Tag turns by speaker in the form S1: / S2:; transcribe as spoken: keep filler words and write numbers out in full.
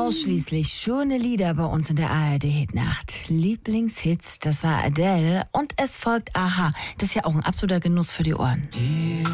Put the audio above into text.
S1: Ausschließlich schöne Lieder bei uns in der A R D-Hitnacht. Lieblingshits, das war Adele und es folgt Aha. Das ist ja auch ein absoluter Genuss für die Ohren.
S2: Hier